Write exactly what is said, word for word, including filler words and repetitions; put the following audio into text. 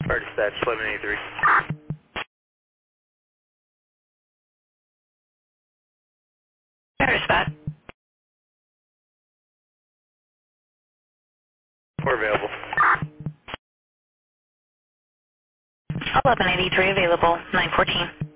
Fire dispatch, eleven eighty-three. Fire dispatch. We're available. eleven eighty-three available, nine fourteen.